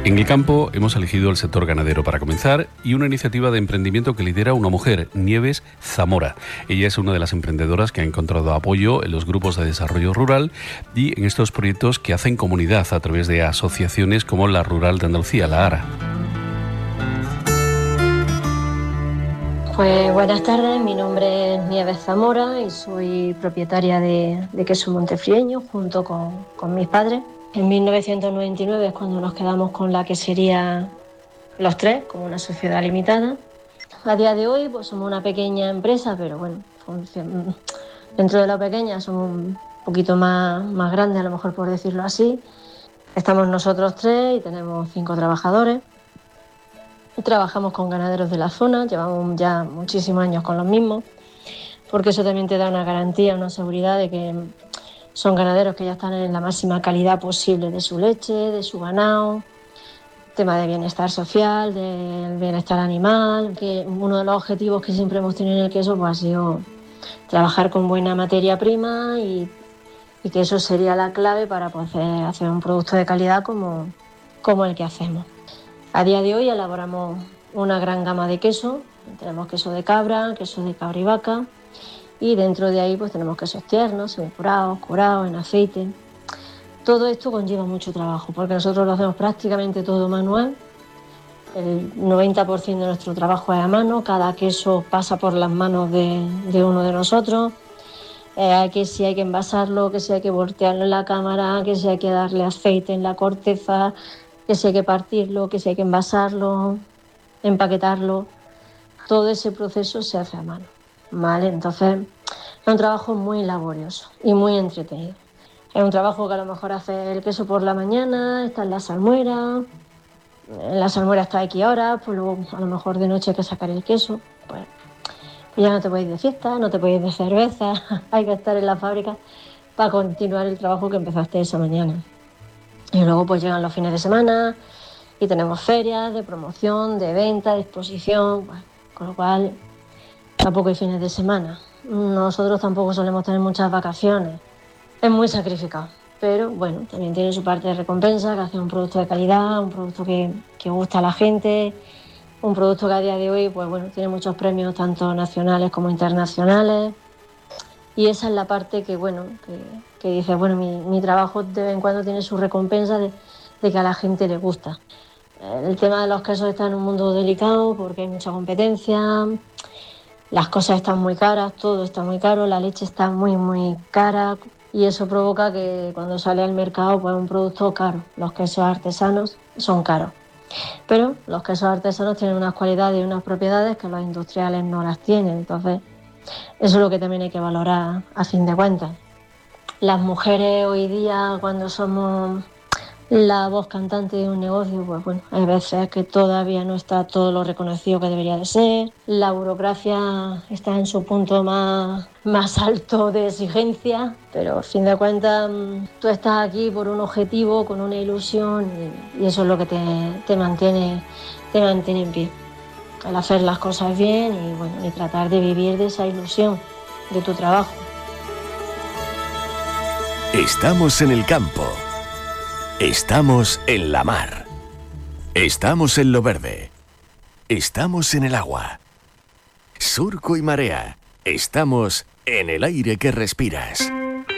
En el campo hemos elegido el sector ganadero para comenzar y una iniciativa de emprendimiento que lidera una mujer, Nieves Zamora. Ella es una de las emprendedoras que ha encontrado apoyo en los grupos de desarrollo rural y en estos proyectos que hacen comunidad a través de asociaciones como la Rural de Andalucía, la ARA. Pues buenas tardes, mi nombre es Nieves Zamora y soy propietaria de Queso Montefrieño junto con mis padres. En 1999 es cuando nos quedamos con la quesería Los Tres, como una sociedad limitada. A día de hoy pues somos una pequeña empresa, pero bueno, dentro de lo pequeña somos un poquito más grandes, a lo mejor por decirlo así. Estamos nosotros tres y tenemos 5 trabajadores. Trabajamos con ganaderos de la zona, llevamos ya muchísimos años con los mismos, porque eso también te da una garantía, una seguridad de que son ganaderos que ya están en la máxima calidad posible de su leche, de su ganado, tema de bienestar social, del bienestar animal, que uno de los objetivos que siempre hemos tenido en el queso pues, ha sido trabajar con buena materia prima y que eso sería la clave para poder hacer un producto de calidad como el que hacemos. A día de hoy elaboramos una gran gama de queso. Tenemos queso de cabra y vaca y dentro de ahí pues tenemos quesos tiernos, semicurados, curados, en aceite. Todo esto conlleva mucho trabajo porque nosotros lo hacemos prácticamente todo manual. El 90% de nuestro trabajo es a mano, cada queso pasa por las manos de uno de nosotros. Que si hay que envasarlo, que si hay que voltearlo en la cámara, que si hay que darle aceite en la corteza, que si hay que partirlo, que si hay que envasarlo, empaquetarlo, todo ese proceso se hace a mano, ¿vale? Entonces es un trabajo muy laborioso y muy entretenido. Es un trabajo que a lo mejor hace el queso por la mañana, está en la salmuera está X horas, pues luego a lo mejor de noche hay que sacar el queso, pues ya no te puedes ir de fiesta, no te puedes ir de cerveza, hay que estar en la fábrica para continuar el trabajo que empezaste esa mañana. Y luego pues llegan los fines de semana y tenemos ferias de promoción, de venta, de exposición, bueno, con lo cual tampoco hay fines de semana. Nosotros tampoco solemos tener muchas vacaciones. Es muy sacrificado, pero bueno, también tiene su parte de recompensa, que hace un producto de calidad, un producto que gusta a la gente, un producto que a día de hoy pues bueno, tiene muchos premios tanto nacionales como internacionales. Y esa es la parte que, bueno, que dice, bueno, mi trabajo de vez en cuando tiene su recompensa de que a la gente le gusta. El tema de los quesos está en un mundo delicado porque hay mucha competencia, las cosas están muy caras, todo está muy caro, la leche está muy cara y eso provoca que cuando sale al mercado pues es un producto caro. Los quesos artesanos son caros, pero los quesos artesanos tienen unas cualidades y unas propiedades que los industriales no las tienen, entonces eso es lo que también hay que valorar a fin de cuentas. Las mujeres hoy día, cuando somos la voz cantante de un negocio, pues bueno, hay veces que todavía no está todo lo reconocido que debería de ser. La burocracia está en su punto más alto de exigencia, pero a fin de cuentas tú estás aquí por un objetivo, con una ilusión y eso es lo que te mantiene en pie. El hacer las cosas bien y bueno, y tratar de vivir de esa ilusión de tu trabajo. Estamos en el campo. Estamos en la mar. Estamos en lo verde. Estamos en el agua. Surco y marea. Estamos en el aire que respiras.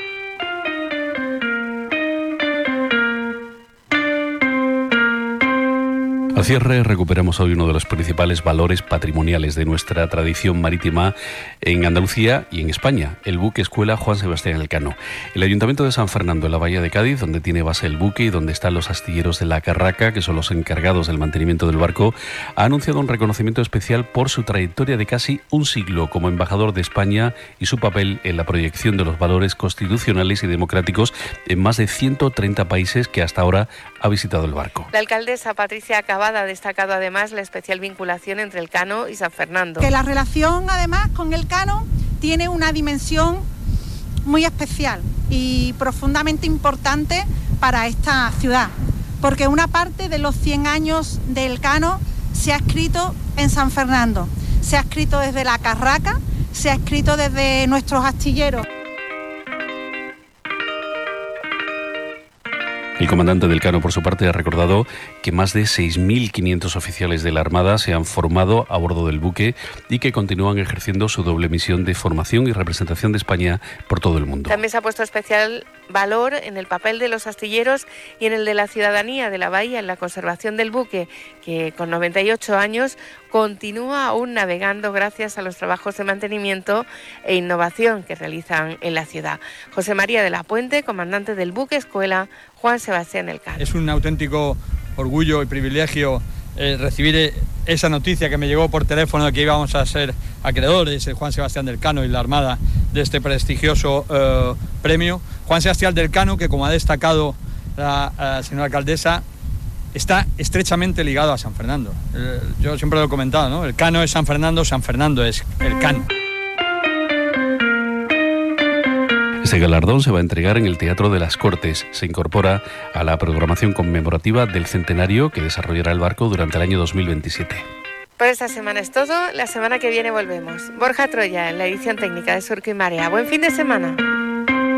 Al cierre recuperamos hoy uno de los principales valores patrimoniales de nuestra tradición marítima en Andalucía y en España, el buque escuela Juan Sebastián Elcano. El Ayuntamiento de San Fernando, en la Bahía de Cádiz, donde tiene base el buque y donde están los astilleros de la Carraca, que son los encargados del mantenimiento del barco, ha anunciado un reconocimiento especial por su trayectoria de casi un siglo como embajador de España y su papel en la proyección de los valores constitucionales y democráticos en más de 130 países que hasta ahora ha visitado el barco. La alcaldesa Patricia Cabada ha destacado además la especial vinculación entre Elcano y San Fernando. Que la relación además con Elcano tiene una dimensión muy especial y profundamente importante para esta ciudad, porque una parte de los 100 años de Elcano se ha escrito en San Fernando, se ha escrito desde la Carraca, se ha escrito desde nuestros astilleros. El comandante del Cano, por su parte, ha recordado que más de 6.500 oficiales de la Armada se han formado a bordo del buque y que continúan ejerciendo su doble misión de formación y representación de España por todo el mundo. También se ha puesto especial valor en el papel de los astilleros y en el de la ciudadanía de la bahía en la conservación del buque, que con 98 años continúa aún navegando gracias a los trabajos de mantenimiento e innovación que realizan en la ciudad. José María de la Puente, comandante del buque escuela Juan Sebastián Elcano. Es un auténtico orgullo y privilegio recibir esa noticia que me llegó por teléfono de que íbamos a ser acreedores, el Juan Sebastián del Cano y la Armada, de este prestigioso premio. Juan Sebastián del Cano, que como ha destacado la señora alcaldesa, está estrechamente ligado a San Fernando. Yo siempre lo he comentado, ¿no? El Cano es San Fernando es el Cano. Este galardón se va a entregar en el Teatro de las Cortes. Se incorpora a la programación conmemorativa del centenario que desarrollará el barco durante el año 2027. Por esta semana es todo. La semana que viene volvemos. Borja Troya en la edición técnica de Surco y Marea. Buen fin de semana.